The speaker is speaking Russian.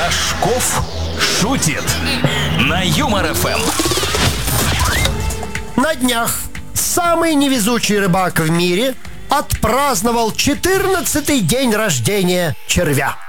Рожков шутит на Юмор ФМ. На днях самый невезучий рыбак в мире отпраздновал 14-й день рождения червя.